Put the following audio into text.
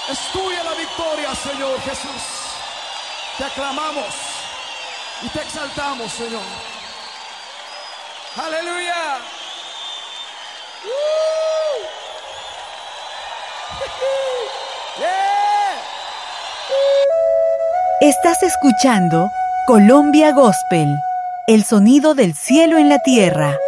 Es tuya la victoria, Señor Jesús. Te aclamamos y te exaltamos, Señor. Aleluya. Yeah. Estás escuchando Colombia Gospel, el sonido del cielo en la tierra.